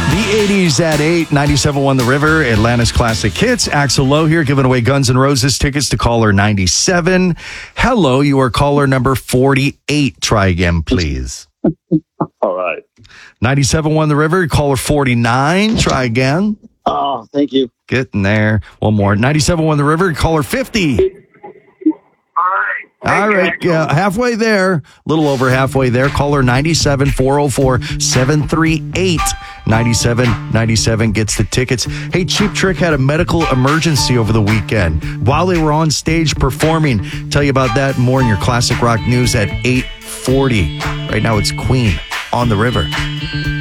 The 80s at 8, 97.1 The River, Atlanta's Classic Hits. Axel Lowe here, giving away Guns N' Roses tickets to caller 97. Hello, you are caller number 48. Try again, please. All right. 97.1 The River, caller 49. Try again. Oh, thank you. Getting there. One more. 97.1 The River, caller 50. All right, halfway there, a little over halfway there. Caller 97 404 738 9797 gets the tickets. Hey, Cheap Trick had a medical emergency over the weekend while they were on stage performing. Tell you about that and more in your Classic Rock News at 8:40. Right now, it's Queen on the River.